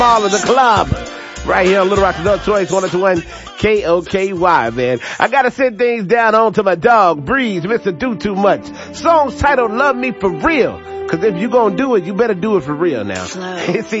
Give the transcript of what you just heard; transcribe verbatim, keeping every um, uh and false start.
All of the club. Right here on Little Rock Adult Choice one oh two one K O K Y, man. I gotta send things down on to my dog, Breeze, Mister Do Too Much. Song's titled Love Me For Real. Cause if you gonna do it, you better do it for real now. See,